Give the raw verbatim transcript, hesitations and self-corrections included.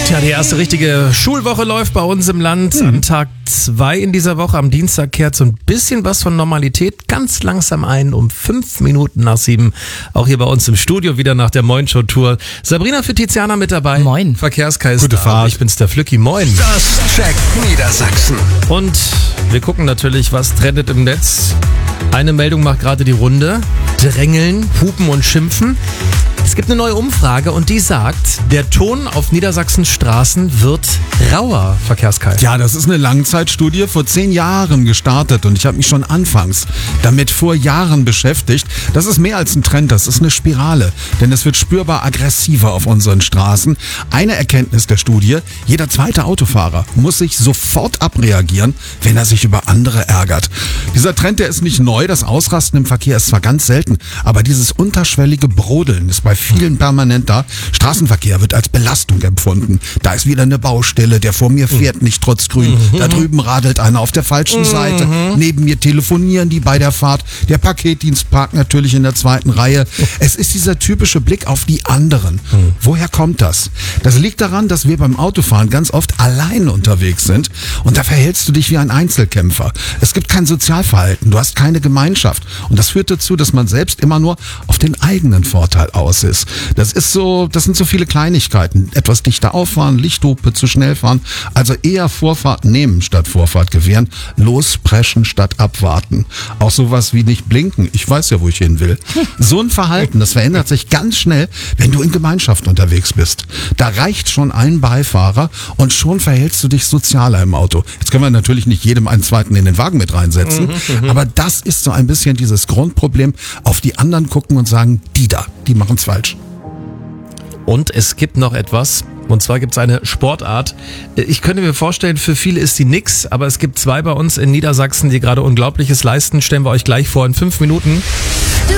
Tja, die erste richtige Schulwoche läuft bei uns im Land. Hm. An Tag zwei in dieser Woche, am Dienstag, kehrt so ein bisschen was von Normalität ganz langsam ein, um fünf Minuten nach sieben. Auch hier bei uns im Studio wieder nach der Moin-Show-Tour. Sabrina für Tiziana mit dabei. Moin. Verkehrskaiser. Gute Fahrt. Ich bin's, der Flücki. Moin. Das checkt Niedersachsen. Und wir gucken natürlich, was trendet im Netz. Eine Meldung macht gerade die Runde. Drängeln, hupen und schimpfen. Es gibt eine neue Umfrage und die sagt, der Ton auf Niedersachsens Straßen wird rauer, Verkehrskaiser. Ja, das ist eine Langzeitstudie, vor zehn Jahren gestartet und ich habe mich schon anfangs damit vor Jahren beschäftigt. Das ist mehr als ein Trend, das ist eine Spirale, denn es wird spürbar aggressiver auf unseren Straßen. Eine Erkenntnis der Studie, jeder zweite Autofahrer muss sich sofort abreagieren, wenn er sich über andere ärgert. Dieser Trend, der ist nicht neu, das Ausrasten im Verkehr ist zwar ganz selten, aber dieses unterschwellige Brodeln ist bei vielen permanent da. Straßenverkehr wird als Belastung empfunden. Da ist wieder eine Baustelle, der vor mir fährt nicht trotz Grün. Mhm. Da drüben radelt einer auf der falschen mhm. Seite. Neben mir telefonieren die bei der Fahrt. Der Paketdienst parkt natürlich in der zweiten Reihe. Es ist dieser typische Blick auf die anderen. Mhm. Woher kommt das? Das liegt daran, dass wir beim Autofahren ganz oft allein unterwegs sind und da verhältst du dich wie ein Einzelkämpfer. Es gibt kein Sozialverhalten, du hast keine Gemeinschaft und das führt dazu, dass man selbst immer nur auf den eigenen Vorteil aus ist. Das ist so, das sind so viele Kleinigkeiten. Etwas dichter auffahren, Lichthupe zu schnell fahren, also eher Vorfahrt nehmen statt Vorfahrt gewähren, lospreschen statt abwarten. Auch sowas wie nicht blinken. Ich weiß ja, wo ich hin will. So ein Verhalten, das verändert sich ganz schnell, wenn du in Gemeinschaft unterwegs bist. Da reicht schon ein Beifahrer und schon verhältst du dich sozialer im Auto. Jetzt können wir natürlich nicht jedem einen zweiten in den Wagen mit reinsetzen, mhm, aber das ist so ein bisschen dieses Grundproblem, auf die anderen gucken und sagen, die da, die machen's falsch. Und es gibt noch etwas, und zwar gibt es eine Sportart. Ich könnte mir vorstellen, für viele ist die nix, aber es gibt zwei bei uns in Niedersachsen, die gerade Unglaubliches leisten. Stellen wir euch gleich vor in fünf Minuten.